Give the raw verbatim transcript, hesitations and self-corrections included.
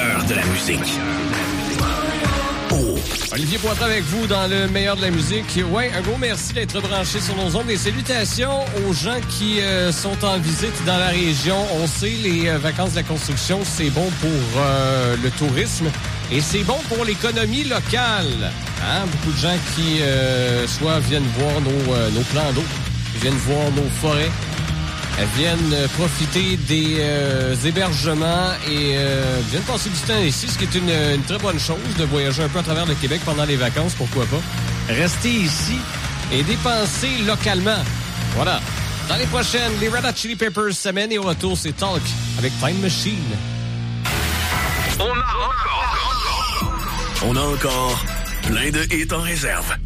meilleur de la musique. Oh. Olivier Poitras avec vous dans le meilleur de la musique. Ouais, un gros merci d'être branché sur nos ondes et salutations aux gens qui euh, sont en visite dans la région. On sait, les euh, vacances de la construction, c'est bon pour euh, le tourisme et c'est bon pour l'économie locale. Hein? Beaucoup de gens qui euh, soit viennent voir nos, euh, nos plans d'eau, viennent voir nos forêts, elles viennent profiter des euh, hébergements et euh, viennent passer du temps ici, ce qui est une, une très bonne chose de voyager un peu à travers le Québec pendant les vacances, pourquoi pas. Rester ici et dépenser localement. Voilà. Dans les prochaines, les Red Hot Chili Peppers s'amènent et au retour, c'est Talk avec Time Machine. On a encore, on a encore plein de hits en réserve.